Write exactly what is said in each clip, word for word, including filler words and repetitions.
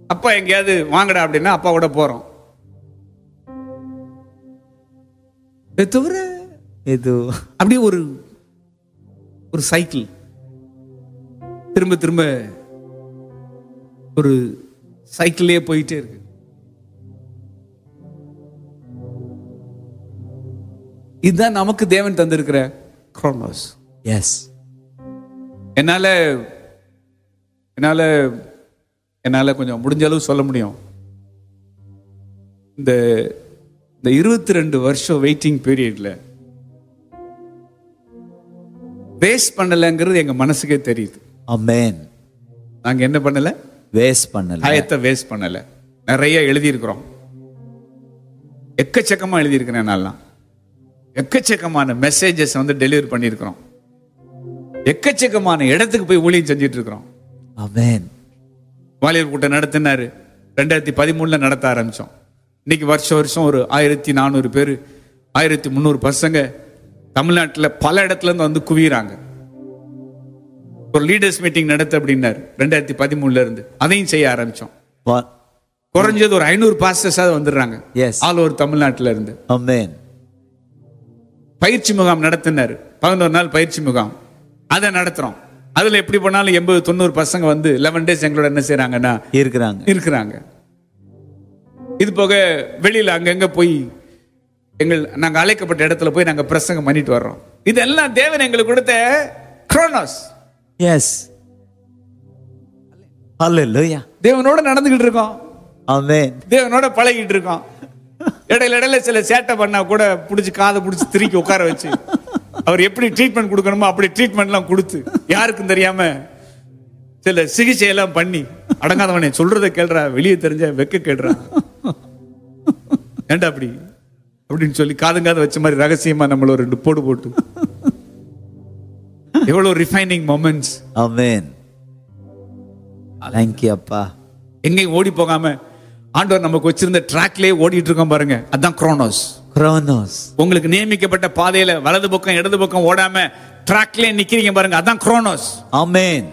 அப்பா எங்கேயாவது வாங்கடா அப்படின்னா அப்பா கூட போறோம். தவிர இது அப்படியே ஒரு ஒரு சைக்கிள் திரும்ப திரும்ப ஒரு சைக்கிள்லயே போயிட்டே இருக்கு. இதுதான் நமக்கு தேவன் தந்திருக்கிற குரோனோஸ். எஸ். என்னால என்னால என்னால கொஞ்சம் முடிஞ்ச அளவு சொல்ல முடியும். இந்த இந்த இருபத்தி ரெண்டு வருஷம் வெயிட்டிங் பீரியட்ல வேஸ்ட் பண்ணலங்கிறது எங்க மனசுக்கே தெரியுது. ஆமென். நாங்க என்ன பண்ணல? வேஸ்ட் பண்ணல. ஆயத்தை வேஸ்ட் பண்ணல. நிறைய எழுதி இருக்கிறோம். எக்கச்சக்கமா எழுதி இருக்கிறேன். நான் எக்கச்சக்கமான மெசேஜஸ் வந்து டெலிவரி பண்ணியிருக்கிறோம். எக்கச்சக்கமான இடத்துக்கு போய் ஊழியம் செஞ்சிட்டு இருக்கிறோம். ஆமென். வாலிபர் கூட்டம் நடத்தினாரு. ரெண்டாயிரத்தி பதிமூணுல நடத்த ஆரம்பிச்சோம். இன்னைக்கு வருஷம் வருஷம் ஒரு ஆயிரத்தி நானூறு பேர், ஆயிரத்தி முந்நூறு பசங்க தமிழ்நாட்டில் பல இடத்துல இருந்து வந்து குவியறாங்க. ஒரு லீடர்ஸ் மீட்டிங் நடத்த அப்படின்னாரு ரெண்டாயிரத்தி பதிமூணுல இருந்து. அதையும் செய்ய ஆரம்பிச்சோம். குறைஞ்சது ஒரு ஐநூறு பாஸ்டர்ஸாவது வந்துடுறாங்க ஆல் ஓவர் தமிழ்நாட்டில இருந்து. ஆமென். பயிற்சி முகாம் நடத்தினாரு. பதினோரு நாள் பயிற்சி முகாம் அதை நடத்துறோம். அதுல எப்படி போனாலும் எண்பது தொண்ணூறு பசங்க வந்து லெவன் டேஸ் எங்களோட என்ன செய்யறாங்கன்னா இருக்கிறாங்க இருக்கிறாங்க இது போக வெளியில அங்கங்க போய் எங்கள் நாங்க அழைக்கப்பட்ட இடத்துல போய் நாங்க பிரசங்கம் பண்ணிட்டு வர்றோம். இதெல்லாம் தேவன் எங்களுக்கு கொடுத்த குரோனோஸ். எஸ். ஹல்லேலூயா. தேவனோட நடந்துகிட்டு இருக்கோம். ஆமென். தேவனோட பழகிட்டு இருக்கோம். இடையில இடையில சில சேட்டை பண்ணா கூட பிடிச்சி காதை பிடிச்சி திருக்கி உட்கார வச்சு அவர் எப்படி ட்ரீட்மெண்ட் கொடுக்கணுமோ அப்படி ட்ரீட்மெண்ட் எல்லாம் கொடுத்து யாருக்கும் தெரியாம சில சிகிச்சை எல்லாம் பண்ணி, அடங்காதவனே சொல்றதை கேள்றா, வெளியே தெரிஞ்ச வெக்க கேள்றா, ஏண்டா அப்படி அப்படின்னு சொல்லி காதுங்காத வச்ச மாதிரி ரகசியமா நம்மள ரெண்டு போடு போட்டு எவ்வளவு refining moments. Amen. Thank you அப்பா. எங்கேயும் ஓடி போகாம ஆண்டவர் நமக்கு வச்சிருந்த ட்ராக்லயே ஓடிட்டு இருக்கோம் பாருங்க. அதான் குரோனோஸ். குரோனோஸ். உங்களுக்கு நியமிக்கப்பட்ட பாதையில வலது பக்கம் இடது பக்கம் ஓடாம ட்ராக்லயே நிக்கிறீங்க பாருங்க. அதான் குரோனோஸ். ஆமென்.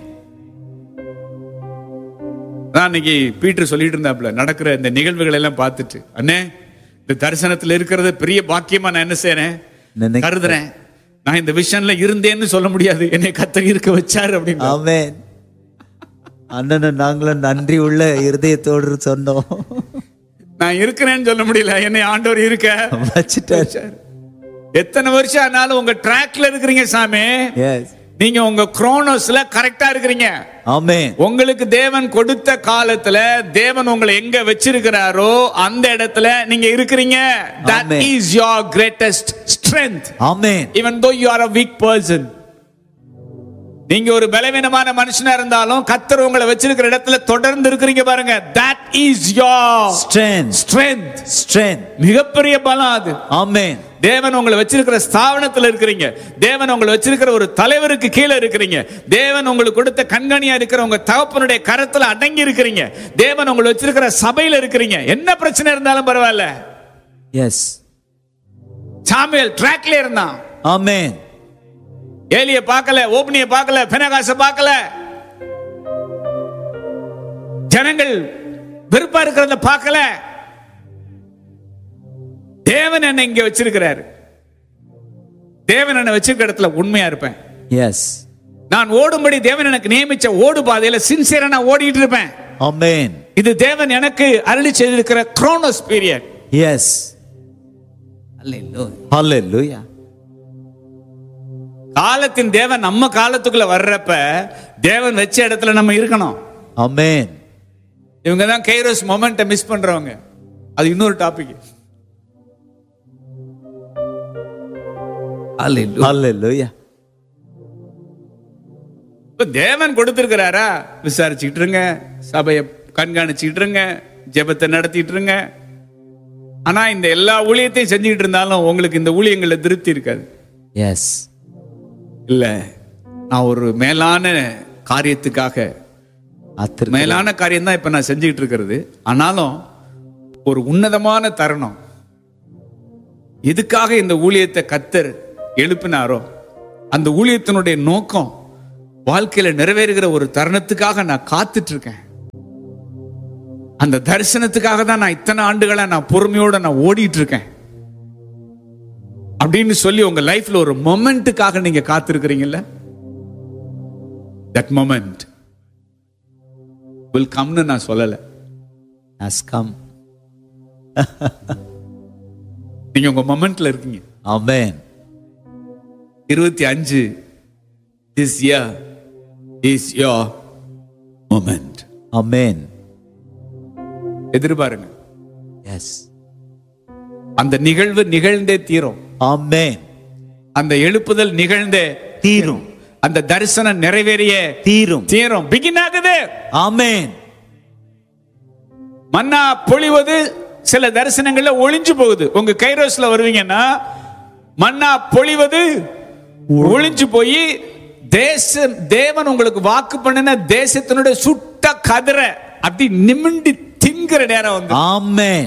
நான் இன்னைக்கு பீட்டர் சொல்லிட்டு இருந்தாப்ல நடக்கிற இந்த நிகழ்வுகள் எல்லாம் பார்த்துட்டு, அண்ணே இந்த தரிசனத்துல இருக்கிறது பெரிய பாக்கியமா நான் என்ன செய்யறேன் கருதுறேன். நான் இந்த விஷன்ல இருந்தேன்னு சொல்ல முடியாது, என்னை கர்த்தர் இருக்க வச்சாரு அப்படின்னு. ஆமென். அண்ணனும் நாங்களும் நன்றி உள்ள இருதயத்தோடு சொன்னோம். நான் இருக்கிறேன்னு சொல்ல முடியல, என்னை ஆண்டவர் இருக்க வச்சுட்டாரு. எத்தனை வருஷம் ஆனாலும் உங்க ட்ராக்ல இருக்கிறீங்க சாமி. எஸ். நீங்க உங்க குரோனோஸ்ல கரெக்டா இருக்கிறீங்க. ஆமென். உங்களுக்கு தேவன் கொடுத்த காலத்துல தேவன் உங்களை எங்க வச்சிருக்கிறாரோ அந்த இடத்துல நீங்க இருக்கிறீங்க. That is your greatest strength. Amen. Even though you are a weak person. நீங்க ஒரு பலவீனமான மனுஷனா இருந்தாலும் கர்த்தர் உங்களை வச்சிருக்கிற இடத்துல தொடர்ந்து இருக்கிறீங்க பாருங்க. That is your strength. Strength. Strength. மிகப்பெரிய பலம் அது. Amen. தேவன் உங்களை வச்சிருக்கிற ஸ்தாபனத்துல இருக்கிறீங்க. தேவன் உங்களை வச்சிருக்கிற ஒரு தலைவருக்கு கீழே இருக்கிறீங்க. தேவன் உங்களுக்கு கொடுத்த கண்காணியா இருக்கிற உங்க தகப்பனுடைய கரத்துல அடங்கி இருக்கிறீங்க. தேவன் உங்களை வச்சிருக்கிற சபையில இருக்கிறீங்க. என்ன பிரச்சனை இருந்தாலும் பரவாயில்ல. எஸ். சாமுவேல் ட்ராக்ல இருந்தான். ஆமென். ஏலிய பார்க்கல, ஓப்னிய பார்க்கல, பெனகாச பார்க்கல. ஜனங்கள் வெறுப்பா இருக்கிறத பார்க்கல. தேவன் என்ன இங்க வச்சிருக்கிறாரு. தேவன் என்ன வச்சிருக்கிற இடத்துல உண்மையா இருப்பேன். எஸ். நான் ஓடும்படி தேவன் எனக்கு நியமிச்ச ஓடு பாதையில சின்சியரா நான் ஓடிட்டு இருப்பேன். ஆமென். இது தேவன் எனக்கு அருளி செய்திருக்கிற குரோனோஸ் பீரியட். எஸ். ஹல்லேலூயா. ஹல்லேலூயா. காலத்தின் தேவன் நம்ம காலத்துக்குள்ள வர்றப்ப தேவன் வச்ச இடத்துல நம்ம இருக்கணும். ஆமென். இவங்க தான் கைரோஸ் மொமெண்ட்டை மிஸ் பண்றவங்க. அது இன்னொரு டாபிக். ஹல்லேலூயா. தேவன் கொடுத்திருக்கிறாரா, விசாரிச்சுட்டு இருங்க, சபையை கண்காணிச்சுட்டு இருங்க, ஜெபத்தை நடத்திட்டு இருங்க. ஆனா இந்த எல்லா ஊழியத்தையும் செஞ்சுட்டு இருந்தாலும் உங்களுக்கு இந்த ஊழியங்கள்ல திருப்தி இருக்காது. எஸ். இல்ல, நான் ஒரு மேலான காரியத்துக்காக, மேலான காரியம் தான் இப்ப நான் செஞ்சுட்டு இருக்கிறது. ஆனாலும் ஒரு உன்னதமான தருணம், எதுக்காக இந்த ஊழியத்தை கர்த்தர் எழுப்பினாரோ அந்த ஊழியத்தினுடைய நோக்கம் வாழ்க்கையில நிறைவேறுகிற ஒரு தருணத்துக்காக நான் காத்துட்டு இருக்கேன். அந்த தரிசனத்துக்காக தான் நான் இத்தனை ஆண்டுகளா நான் பொறுமையோட நான் ஓடிட்டு இருக்கேன் அப்படின்னு சொல்லி உங்க லைஃப்ல ஒரு மொமெண்ட்டுக்காக நீங்க காத்திருக்கிறீங்கல்ல, that moment will come னு நான் சொல்லல. has come. நீங்க உங்க மொமெண்ட்ல இருக்கீங்க. Amen. இருபத்தி அஞ்சு this year is your moment. Amen. எதிர்பாருங்க. Yes. அந்த நிகழ்வு நிகழ்ந்தே தீரும். Amen. அந்த எழுப்புதல் நிகழ்ந்தே தீரும். அந்த தரிசனம் நிறைவேறிய தீரும். தீரும். பிகின் ஆகுது. Amen. மன்னா பொழிவது சில தரிசனங்கள்ல ஒளிஞ்சு போகுது. உங்க கைரோஸ்ல வருவீங்கன்னா மன்னா பொழிவது ஒளிஞ்சு போய் தேசம் தேவன் உங்களுக்கு வாக்கு பண்ணின தேசத்தினுடைய சுட்ட கதிரை அப்படி நிமிண்டி திங்கிற நேரம் வந்து. Amen.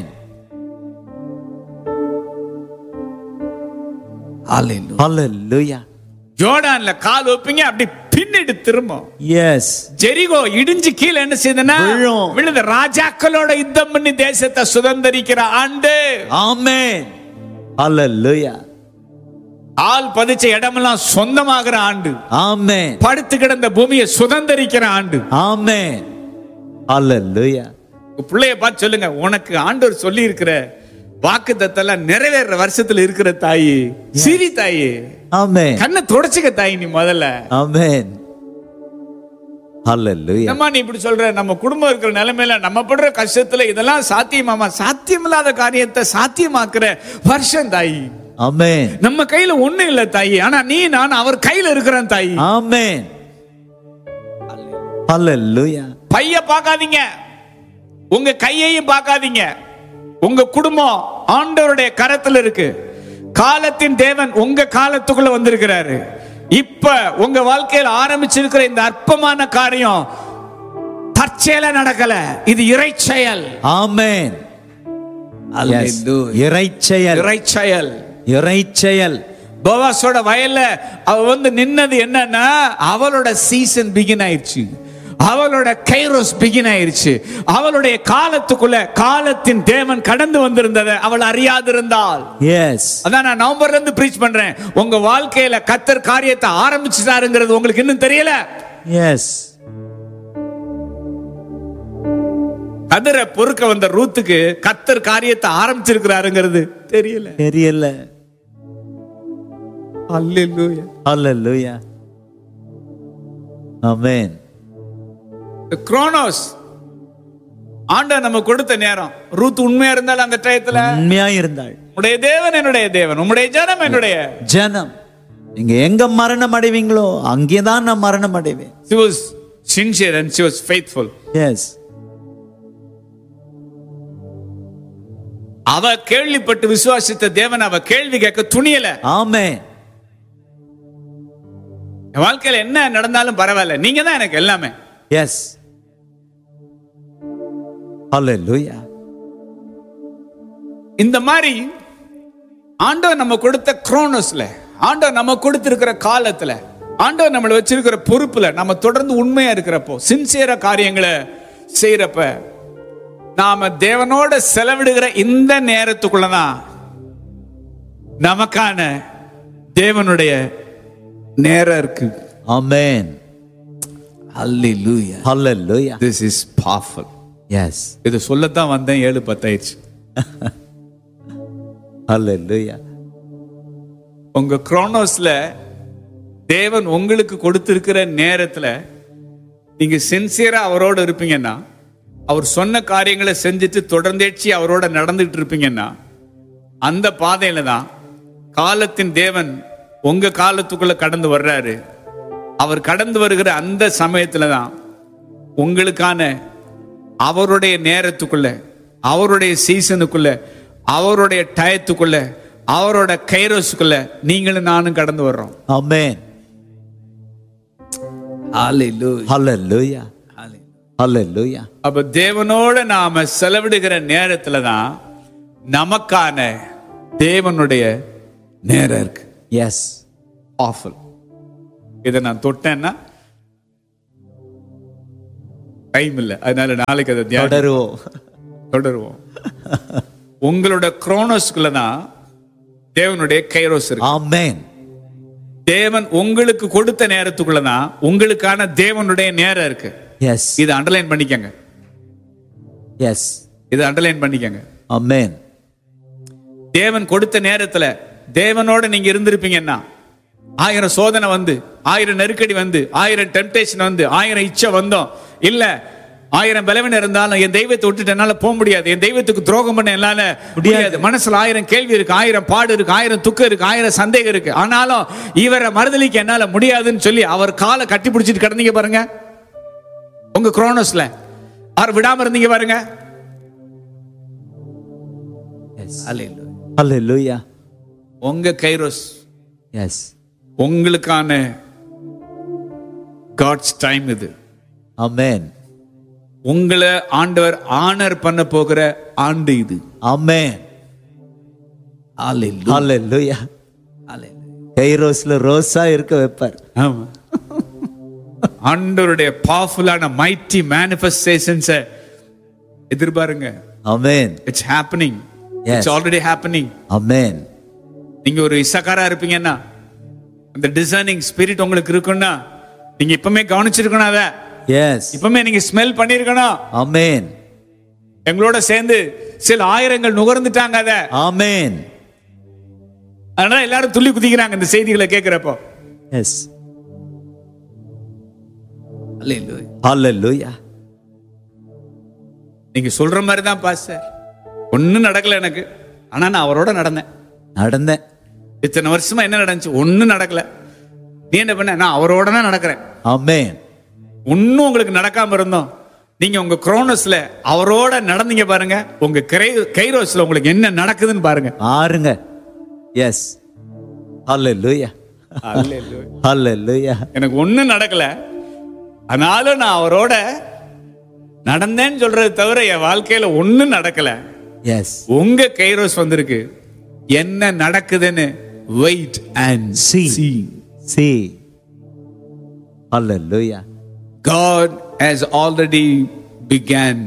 Hallelujah. Hallelujah. ஜோர்டான்ல கால் வைப்பீங்க அப்படி பின்னிட்டு திரும்ப. Yes. ஜெரிகோ இடிஞ்சு கீழே என்ன செய்தனா விழுந்த ராஜாக்களோட யுத்தம் பண்ணி தேசத்தை சுதந்திரிக்கிற ஆண்டு. Amen. Hallelujah. ஆள் பதிச்ச இடமெல்லாம் சொந்தமாகிற ஆண்டு. Amen. படுத்து கிடந்த பூமியை சுதந்திரிக்கிற ஆண்டு. Amen. Hallelujah. பிள்ளைய பார்த்து சொல்லுங்க, உனக்கு ஆண்டவர் சொல்லி இருக்கிற வாக்குத்தத்தெல்லாம் நிறைவேற வருஷத்துல இருக்கிற தாயி, சிரி தாயி. Amen. கண்ணை தொடச்சுக்க தாயி நீ முதல்ல. Amen. Hallelujah. நம்ம நீ இப்படி சொல்ற, நம்ம குடும்பம் இருக்கிற நிலைமையில நம்ம படுற கஷ்டத்துல இதெல்லாம் சாத்தியமாமா? சாத்தியமில்லாத காரியத்தை சாத்தியமாக்குற வருஷம் தாயி. Amen. நம்ம கையில ஒண்ணு இல்ல தாயி, ஆனா நீ நான் அவர் கையில இருக்கிறேன் தாயி. Amen. Hallelujah. பைய பார்க்காதீங்க, உங்க கையையும் பார்க்காதீங்க. உங்க குடும்பம் ஆண்டவருடைய கரத்துல இருக்கு. காலத்தின் தேவன் உங்க காலத்துக்குள்ள வந்திருக்கிறாரு. இப்ப உங்க வாழ்க்கையில் ஆரம்பிச்சிருக்கிற இந்த அற்பமான காரியம் தற்செயலா நடக்கல, இது இறைச்செயல். Amen. Hallelujah. இறைச்செயல். இறைச்செயல். இறைச்செயல். போவாஸோட வயல்ல அவ வந்து நின்னது என்னன்னா, அவளோட சீசன் பிகின் ஆயிடுச்சு, அவளோட கைரோஸ் பிகின் ஆயிருச்சு. அவளுடைய காலத்துக்குள்ள காலத்தின் தேவன் கடந்து வந்திருந்ததை அவள் அறியாதிருந்தாள். எஸ். அதான் நான் நவம்பர்ல இருந்து பிரீச் பண்றேன். உங்க வாழ்க்கையில கர்த்தர் காரியத்தை ஆரம்பிச்சுட்டாருங்கிறது உங்களுக்கு இன்னும் தெரியல. எஸ். கதிரை பொறுக்க வந்த ரூத்துக்கு கர்த்தர் காரியத்தை ஆரம்பிச்சிருக்கிறாருங்கிறது தெரியல. தெரியல. அல்லேலூயா. அல்லேலூயா. ஆமென். குரோனோஸ் ஆண்டவர் நம்ம கொடுத்த நேரம். ரூத் உண்மையா இருந்தால் அந்த டயத்துல உண்மையா இருந்தாள். உம்முடைய தேவன் என்னுடைய தேவன், உம்முடைய ஜனம் என்னுடைய ஜனம். நீங்க எங்க மரணம் அடைவீங்களோ அங்கேதான் நான் மரணம் அடைவேன். She was sincere and she was faithful. Yes. அவ கேள்விப்பட்டு விசுவாசித்த தேவன் அவ கேள்வி கேட்க துணியல. ஆமென். வாழ்க்கையில என்ன நடந்தாலும் பரவாயில்ல, நீங்க தான் எனக்கு எல்லாமே. எஸ். ஹல்லேலூயா. இந்த மாதிரி ஆண்டவர் நம்ம கொடுத்த குரோனோஸ்ல, ஆண்டவர் நம்ம கொடுத்திருக்கிற காலத்துல, ஆண்டவர் நம்மள வச்சிருக்கிற பொறுப்புல நம்ம தொடர்ந்து உண்மையா இருக்கிறப்போ, சின்சியரா காரியங்களை செய்யறப்ப, நாம தேவனோட செலவிடுகிற இந்த நேரத்துக்குள்ளதான் நமக்கான தேவனுடைய நேரம் இருக்கு. ஆமென். Hallelujah. Hallelujah. This is powerful. Yes. இது சொல்லத்தான் வந்தேன். ஏழு பத்தாயிடுச்சு. Hallelujah. உங்க குரோனோஸ்ல தேவன் உங்களுக்கு கொடுத்திருக்கிற நேரத்துல நீங்க சின்சியரா அவரோட இருப்பீங்கன்னா, அவர் சொன்ன காரியங்களை செஞ்சுட்டு தொடர்ந்தேச்சு அவரோட நடந்துட்டு இருப்பீங்கன்னா, அந்த பாதையில தான் காலத்தின் தேவன் உங்க காலத்துக்குள்ள கடந்து வர்றாரு. அவர் கடந்து வருகிற அந்த சமயத்துல தான் உங்களுக்கான அவருடைய நேரத்துக்குள்ள, அவருடைய சீசனுக்குள்ள, அவருடைய டயத்துக்குள்ள, அவரோட கைரோஸுக்குள்ள நீங்களும் நானும் கடந்து வர்றோம். ஆமென். ஹல்லேலூயா. ஹல்லேலூயா. ஹல்லேலூயா. அப்ப தேவனோட நாம செலவிடுகிற நேரத்துல தான் நமக்கான தேவனுடைய நேரம் இருக்கு. எஸ். ஆஃபுல். இதை நான் தொட்டேன்னா டைம் இல்லை, அதனால நாளைக்கு அதை தியானம் தொடருவோம். தொடருவோம். உங்களோட குரோனோஸ்குள்ள தான் தேவனுடைய கைரோஸ் இருக்கு. ஆமென். தேவன் உங்களுக்கு கொடுத்த நேரத்துக்குள்ள தான் உங்களுக்கான தேவனுடைய நேரம் இருக்கு. எஸ். இதை அண்டர்லைன் பண்ணிக்கங்க. எஸ். இதை அண்டர்லைன் பண்ணிக்கங்க. ஆமென். தேவன் கொடுத்த நேரத்துல தேவனோட நீங்க இருந்திருப்பீங்கன்னா, ஆயிரம் சோதனை வந்து, ஆயிரம் நெருக்கடி வந்து, ஆயிரம் டெம்டேஷன் வந்து, ஆயிரம் இச்சை வந்தோம் இல்ல, ஆயிரம் பலவீனம் இருந்தாலும் என் தெய்வத்தை விட்டுட்டு என்னால போக முடியாது, என் தெய்வத்துக்கு துரோகம் பண்ண என்னால முடியாது, மனசுல ஆயிரம் கேள்வி இருக்கு, ஆயிரம் பாடு இருக்கு, ஆயிரம் துக்கம் இருக்கு, ஆயிரம் சந்தேகம் இருக்கு, ஆனாலும் இவரை மறுதலிக்க என்னால முடியாதுன்னு சொல்லி அவர் காலை கட்டி பிடிச்சிட்டு கிடந்தீங்க பாருங்க. உங்க குரோனோஸ்ல அவர் விடாம இருந்தீங்க பாருங்க. ஹல்லேலூயா. உங்க கைரோஸ், எஸ், உங்களுக்கான காட்ஸ் டைம் இது. ஆமென். உங்களை ஆண்டவர் ஆனர் பண்ண போகிற ஆண்டு இது. ஆமென். ஹல்லேலூயா. ஹல்லேலூயா. கைரோஸ்ல ரோஸா இருக்க வைப்பார். ஆமா. ஆண்டவருடைய பவர்ஃபுல்லான mighty manifestations எதிர்பாருங்க. Amen. It's happening. Yes. It's already happening. ஆமென். நீங்க ஒரு இசக்காரா இருப்பீங்கன்னா, அந்த டிசைனிங் ஸ்பிரிட் உங்களுக்கு இருக்குன்னா, நீங்க இப்பமே கவனிச்சிருக்கணும். அத எஸ், இப்பமே நீங்க ஸ்மெல் பண்ணிருக்கணும். ஆமென். எங்களோட சேர்ந்து சில ஆயிரங்கள் நுகர்ந்துட்டாங்க அத. ஆமென். அதனால எல்லாரும் துள்ளி குதிக்கிறாங்க இந்த செய்திகளை கேட்கிறப்போ. எஸ். ஹல்லேலூயா. நீங்க சொல்ற மாதிரி தான் பாஸ்டர், ஒன்னும் நடக்கல எனக்கு, ஆனா நான் அவரோட நடந்தேன். நடந்தேன். இத்தனை வருஷமா என்ன நடந்துச்சு? ஒன்னும் நடக்கல. நீ என்ன பண்ண? நான் அவரோட தான் நடக்கிறேன். ஆமென். ஒன்னும் உங்களுக்கு நடக்காம இருந்தோம், நீங்க உங்க குரோனோஸ்ல அவரோட நடந்தீங்க பாருங்க. உங்க கைரோஸ்ல உங்களுக்கு என்ன நடக்குதுன்னு பாருங்க. பாருங்க. எஸ். ஹல்லேலூயா. ஹல்லேலூயா. எனக்கு ஒன்னும் நடக்கல, ஆனாலும் நான் அவரோட நடந்தேன்னு சொல்றது தவிர என் வாழ்க்கையில ஒன்னும் நடக்கல. எஸ். உங்க கைரோஸ் வந்திருக்கு. என்ன நடக்குதுன்னு wait and see. See. Hallelujah. God has already began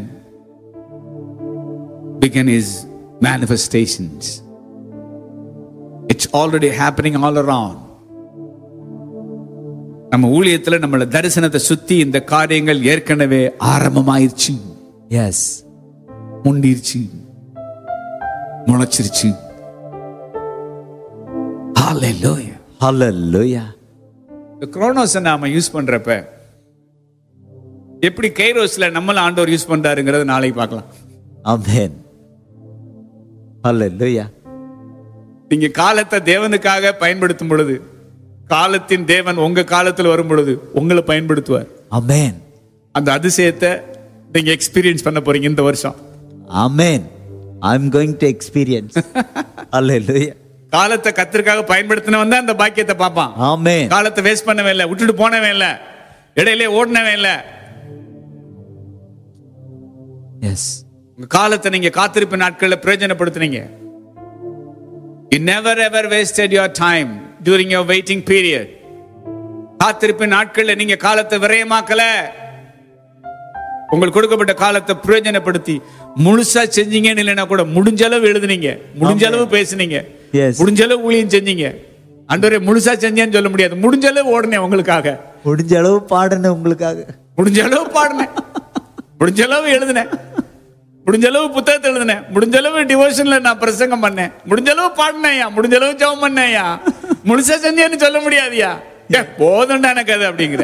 began his manifestations. It's already happening all around. நம்ம ஊழியத்துல நம்மள தரிசனத்தை சுத்தி இந்த காரியங்கள் ஏற்கனவே ஆரம்பமாயிருச்சு. எஸ். முண்டிருச்சு, முளைச்சிருச்சு. ஹல்லேலூயா. ஹல்லேலூயா. இந்த குரோனோஸை நாம யூஸ் பண்றப்ப எப்படி கைரோஸ்ல நம்மள ஆண்டவர் யூஸ் பண்றாருங்கிறத நாளைக்கு பார்க்கலாம். ஆமென். ஹல்லேலூயா. நீங்க காலத்தை தேவனுக்காக பயன்படுத்தும் பொழுது, காலத்தின் தேவன் உங்க காலத்தில் வரும் பொழுது உங்களை பயன்படுத்துவார். ஆமென். அந்த அதிசயத்தை நீங்க எக்ஸ்பீரியன்ஸ் பண்ண போறீங்க இந்த வருஷம். ஆமென். I am going to experience. Hallelujah. காலத்தை கர்த்தருக்காக பயன்படுத்தினவன் தான் அந்த பாக்கியத்தை பார்ப்பான். ஆமென். காலத்தை வேஸ்ட் பண்ணவே இல்லை, விட்டுட்டு போனவே இல்லை, இடையிலே ஓடினவே இல்லை. எஸ். உங்க காலத்தை நீங்க காத்திருப்பு நாட்கள்ல பிரயோஜனப்படுத்துனீங்க. You never ever wasted your time during your waiting period. காத்திருப்பு நாட்கள்ல நீங்க காலத்தை விரயமாக்கல. உங்களுக்கு கொடுக்கப்பட்ட காலத்தை பிரயோஜனப்படுத்தி முழுசா செஞ்சீங்கன்னு இல்லைன்னா கூட முடிஞ்ச அளவு எழுதுனீங்க, முடிஞ்ச அளவு பேசுனீங்க, முடிஞ்ச அளவு ஊழியம் செஞ்சீங்க. ஆண்டவரே முழுசா செஞ்சேன்னு சொல்ல முடியாது, முடிஞ்ச அளவு ஓடுனேன் உங்களுக்காக, முடிஞ்ச அளவு பாடுனேன் உங்களுக்காக, முடிஞ்ச அளவு பாடுனேன், முடிஞ்ச அளவு எழுதுனேன், முடிஞ்ச அளவு புத்தகத்தை எழுதுனேன், முடிஞ்ச அளவு டிவோஷன்ல நான் பிரசங்கம் பண்ணேன், முடிஞ்ச அளவு பாடினேயா, முடிஞ்ச அளவு ஜெபம் பண்ணேயா. முழுசா செஞ்சேன்னு சொல்ல முடியாதியா, போதும்டா எனக்கு அது அப்படிங்கிற.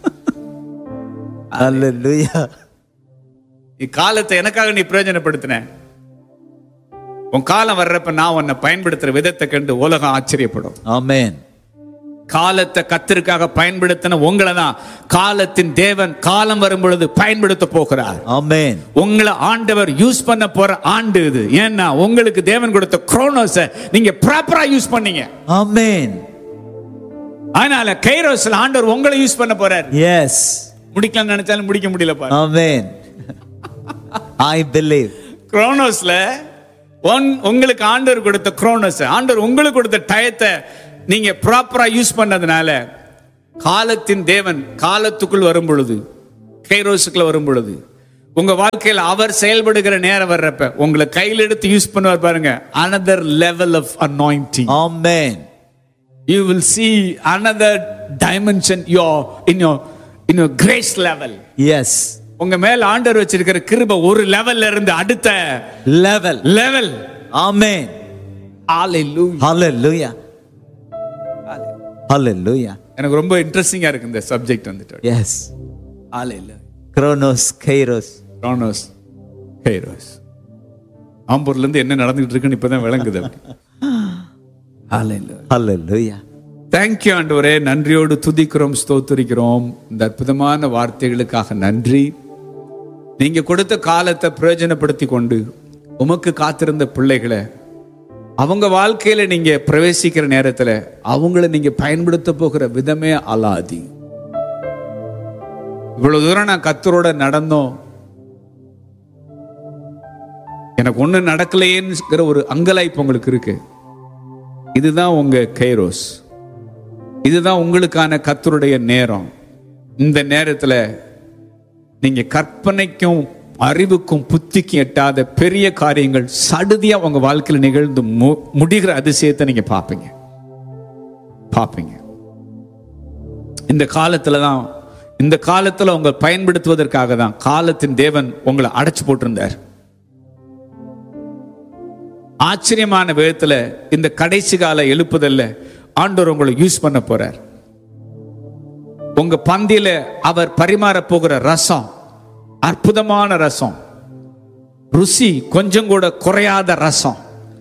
ஹல்லேலூயா. காலத்தை எனக்காக நீ பிரயோஜனப்படுத்தின. உன் காலம் வர்றப்ப நான் உன்னை பயன்படுத்துற விதத்தை கண்டு உலகம் ஆச்சரியப்படும். ஆமென். காலத்தை கர்த்தருக்காக பயன்படுத்தின உங்களை தான் காலத்தின் தேவன் காலம் வரும் பொழுது பயன்படுத்த போகிறார். ஆமென். உங்களை ஆண்டவர் யூஸ் பண்ண போற ஆண்டு இது. ஏன்னா உங்களுக்கு தேவன் கொடுத்த குரோனோஸை நீங்க ப்ராப்பரா யூஸ் பண்ணீங்க. ஆமென். அதனால கைரோஸ்ல ஆண்டவர் உங்களை யூஸ் பண்ண போறார். எஸ். முடிக்கலாம் நினைச்சாலும் முடிக்க முடியல பாரு. ஆமென். I believe. குரோனோஸ்ல உங்களுக்கு ஆண்டவர் கொடுத்த குரோனோஸ், ஆண்டவர் உங்களுக்கு கொடுத்த டயத்தை நீங்க ப்ராப்பரா யூஸ் பண்ணதுனால காலத்தின் தேவன் காலத்துக்குள் வரும் பொழுது, கைரோஸுக்குள்ள வரும் பொழுது உங்க வாழ்க்கையில் அவர் செயல்படுகிற நேரம் வர்றப்ப உங்களை கையில் எடுத்து யூஸ் பண்ணுவார் பாருங்க. another level of anointing. Amen. You will see another dimension your in your in your grace level. Yes. உங்க மேல ஆண்டவர் வச்சிருக்கிற கிருபை ஒரு லெவல்ல இருந்து அடுத்த Level. Level. Amen. Hallelujah. Hallelujah. Hallelujah. எனக்கு ரொம்ப இன்ட்ரெஸ்டிங்கா இருக்கு இந்த சப்ஜெக்ட் வந்துட்டு. Yes. Hallelujah. Chronos, Kairos. Chronos, Kairos. ஆம்பூர்ல இருந்து என்ன நடந்துட்டு இருக்குன்னு இப்பதான் விளங்குது. Hallelujah. Hallelujah. Thank you ஆண்டவரே, நன்றியோடு துதிக்கிறோம், ஸ்தோத்திரிக்கிறோம். இந்த அற்புதமான வார்த்தைகளுக்காக நன்றி. நீங்க கொடுத்த காலத்தை பிரயோஜனப்படுத்தி கொண்டு உமக்கு காத்திருந்த பிள்ளைகளை அவங்க வாழ்க்கையில நீங்க பிரவேசிக்கிற நேரத்துல அவங்கள நீங்க பயன்படுத்த போகிற விதமே அலாதி. இவ்வளவு தூரம் நான் கர்த்தரோட நடந்தோம், எனக்கு ஒண்ணு நடக்கலையேங்கிற ஒரு அங்கலாய்ப்பு உங்களுக்கு இருக்கு. இதுதான் உங்க கைரோஸ், இதுதான் உங்களுக்கான கர்த்தருடைய நேரம். இந்த நேரத்துல நீங்க கற்பனைக்கும் அறிவுக்கும் புத்திக்கும் எட்டாத பெரிய காரியங்கள் சடுதியா உங்க வாழ்க்கையில நிகழ்ந்து முடிகிற அதிசயத்தை நீங்க பார்ப்பீங்க பார்ப்பீங்க இந்த காலத்துலதான் இந்த காலத்துல உங்களை பயன்படுத்துவதற்காக தான் காலத்தின் தேவன் உங்களை அடைச்சு போட்டிருந்தார். ஆச்சரியமான விதத்துல இந்த கடைசி கால எழுப்புதல்ல ஆண்டவர் உங்களை யூஸ் பண்ண போறார். உங்க பந்தியில அவர் பரிமாற போகிற ரசம் அற்புதமான ரசம், ருசி கொஞ்சம் கூட குறையாத ரசம்,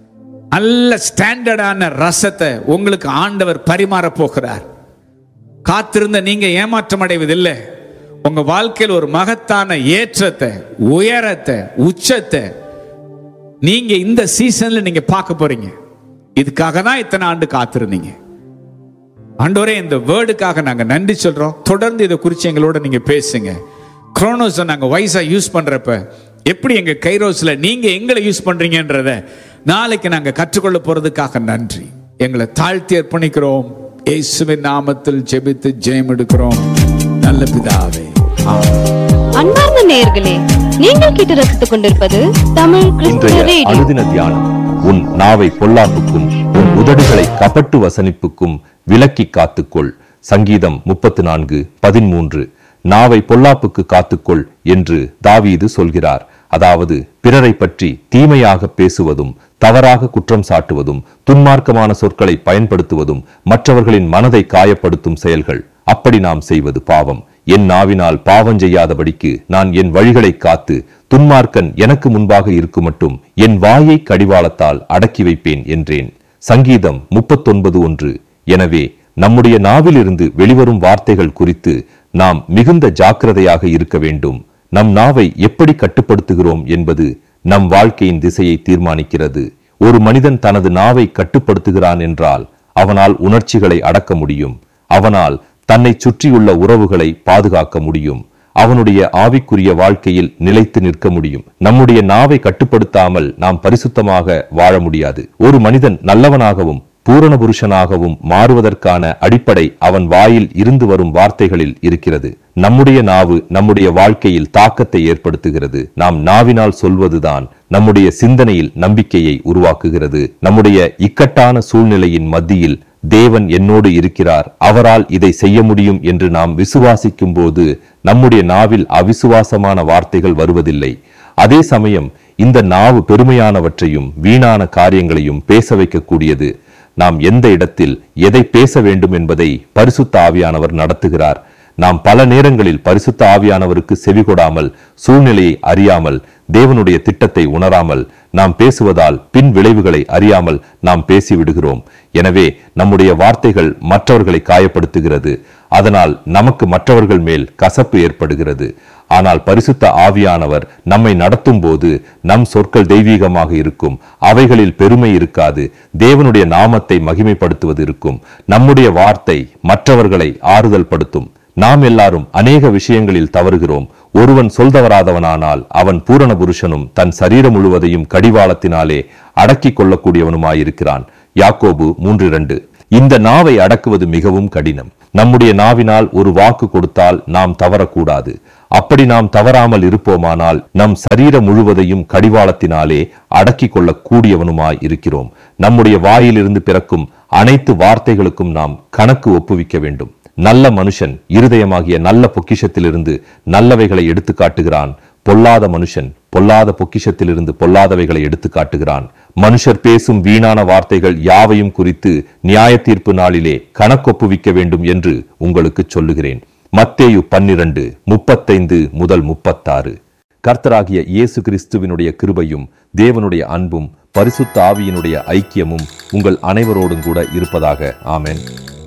நல்ல ஸ்டாண்டர்டான ரசத்தை உங்களுக்கு ஆண்டவர் பரிமாற போகிறார். காத்திருந்த நீங்க ஏமாற்றம் அடைவதில்லை. உங்க வாழ்க்கையில் ஒரு மகத்தான ஏற்றத்தை, உயரத்தை, உச்சத்தை நீங்க இந்த சீசன்ல நீங்க பார்க்க போறீங்க. இதுக்காக தான் இத்தனை ஆண்டு காத்திருந்தீங்க. ஆண்டவரே, இந்த வேர்டுக்காக நாங்க நன்றி சொல்றோம். தொடர்ந்து இதை குறித்து எங்களோட நீங்க பேசுங்க. குரோனோஸை நாங்க வைஸா யூஸ் பண்றப்ப எப்படி எங்க கைரோஸ்ல நீங்க எங்களை யூஸ் பண்றீங்கன்றத நாளைக்கு நாங்க கற்றுக்கொள்ள போறதுக்காக நன்றி. எங்களை தாழ்த்தி அர்ப்பணிக்கிறோம். இயேசுவின் நாமத்தில் ஜெபித்து ஜெயம் எடுக்கிறோம் நல்ல பிதாவே. அன்பார்ந்த நேயர்களே, நீங்கள் கேட்டு ரசித்துக் கொண்டிருப்பது தமிழ் கிறிஸ்துவ ரேடியோ. அனுதின தியானம். உன் நாவை பொல்லாப்புக்கும் உன் உதடுகளை கபட்டு வசனிப்புக்கும் விலக்கி காத்துக்கொள். சங்கீதம் முப்பத்து நான்கு பதிமூன்று. நாவை பொல்லாப்புக்கு காத்துக்கொள் என்று தாவீது சொல்கிறார். அதாவது பிறரை பற்றி தீமையாக பேசுவதும், தவறாக குற்றம் சாட்டுவதும், துன்மார்க்கமான சொற்களை பயன்படுத்துவதும் மற்றவர்களின் மனதை காயப்படுத்தும் செயல்கள். அப்படி நாம் செய்வது பாவம். என் நாவினால் பாவம் செய்யாதபடிக்கு நான் என் வழிகளை காத்து துன்மார்க்கன் எனக்கு முன்பாக இருக்கும் மட்டும் என் வாயை கடிவாளத்தால் அடக்கி வைப்பேன் என்றேன். சங்கீதம் முப்பத்தொன்பது ஒன்று. எனவே நம்முடைய நாவிலிருந்து வெளிவரும் வார்த்தைகள் குறித்து நாம் மிகுந்த ஜாக்கிரதையாக இருக்க வேண்டும். நம் நாவை எப்படி கட்டுப்படுத்துகிறோம் என்பது நம் வாழ்க்கையின் திசையை தீர்மானிக்கிறது. ஒரு மனிதன் தனது நாவை கட்டுப்படுத்துகிறான் என்றால் அவனால் உணர்ச்சிகளை அடக்க முடியும். அவனால் தன்னை சுற்றியுள்ள உறவுகளை பாதுகாக்க முடியும். அவனுடைய ஆவிக்குரிய வாழ்க்கையில் நிலைத்து நிற்க முடியும். நம்முடைய நாவை கட்டுப்படுத்தாமல் நாம் பரிசுத்தமாக வாழ முடியாது. ஒரு மனிதன் நல்லவனாகவும் பூரண புருஷனாகவும் மாறுவதற்கான அடிப்படை அவன் வாயில் இருந்து வரும் வார்த்தைகளில் இருக்கிறது. நம்முடைய நாவு நம்முடைய வாழ்க்கையில் தாக்கத்தை ஏற்படுத்துகிறது. நாம் நாவினால் சொல்வதுதான் நம்முடைய சிந்தனையில் நம்பிக்கையை உருவாக்குகிறது. நம்முடைய இக்கட்டான சூழ்நிலையின் மத்தியில் தேவன் என்னோடு இருக்கிறார், அவரால் இதை செய்ய முடியும் என்று நாம் விசுவாசிக்கும் போது நம்முடைய நாவில் அவிசுவாசமான வார்த்தைகள் வருவதில்லை. அதே சமயம் இந்த நாவு பெருமையானவற்றையும் வீணான காரியங்களையும் பேச வைக்கக்கூடியது. நாம் எந்த இடத்தில் எதை பேச வேண்டும் என்பதை பரிசுத்த ஆவியானவர் நடத்துகிறார். நாம் பல நேரங்களில் பரிசுத்த ஆவியானவருக்கு செவிகொடாமல், சூழ்நிலையை அறியாமல், தேவனுடைய திட்டத்தை உணராமல் நாம் பேசுவதால் பின் விளைவுகளை அறியாமல் நாம் பேசிவிடுகிறோம். எனவே நம்முடைய வார்த்தைகள் மற்றவர்களை காயப்படுத்துகிறது. அதனால் நமக்கு மற்றவர்கள் மேல் கசப்பு ஏற்படுகிறது. ஆனால் பரிசுத்த ஆவியானவர் நம்மை நடத்தும் போது நம் சொற்கள் தெய்வீகமாக இருக்கும். அவைகளில் பெருமை இருக்காது. தேவனுடைய நாமத்தை மகிமைப்படுத்துவது இருக்கும். நம்முடைய வார்த்தை மற்றவர்களை ஆறுதல் படுத்தும். நாம் எல்லாரும் அநேக விஷயங்களில் தவறுகிறோம். ஒருவன் சொல்தவராதவனானால் அவன் பூரண புருஷனும் தன் சரீரம் முழுவதையும் கடிவாளத்தினாலே அடக்கிக் கொள்ளக்கூடியவனுமாயிருக்கிறான். யாக்கோபு மூன்று இரண்டு. இந்த நாவை அடக்குவது மிகவும் கடினம். நம்முடைய நாவினால் ஒரு வாக்கு கொடுத்தால் நாம் தவறக்கூடாது. அப்படி நாம் தவறாமல் இருப்போமானால் நம் சரீரம் முழுவதையும் கடிவாளத்தினாலே அடக்கிக் கொள்ள கூடியவனுமாய் இருக்கிறோம். நம்முடைய வாயிலிருந்து பிறக்கும் அனைத்து வார்த்தைகளுக்கும் நாம் கணக்கு ஒப்புவிக்க வேண்டும். நல்ல மனுஷன் இருதயமாகிய நல்ல பொக்கிஷத்திலிருந்து நல்லவைகளை எடுத்து காட்டுகிறான். பொல்லாத மனுஷன் பொல்லாத பொக்கிஷத்திலிருந்து பொல்லாதவைகளை எடுத்து காட்டுகிறான். மனுஷர் பேசும் வீணான வார்த்தைகள் யாவையும் குறித்து நியாய தீர்ப்பு நாளிலே கணக்கொப்புவிக்க வேண்டும் என்று உங்களுக்கு சொல்லுகிறேன். மத்தேயு பன்னிரண்டு முப்பத்தைந்து முதல் முப்பத்தாறு. கர்த்தராகிய இயேசு கிறிஸ்துவினுடைய கிருபையும் தேவனுடைய அன்பும் பரிசுத்த ஆவியினுடைய ஐக்கியமும் உங்கள் அனைவரோடும் கூட இருப்பதாக. ஆமென்.